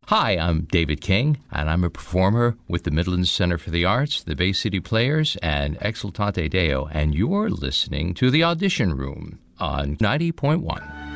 Hi, I'm David King, and I'm a performer with the Midlands Center for the Arts, the Bay City Players, and Exultate Deo, and you're listening to The Audition Room on 90.1.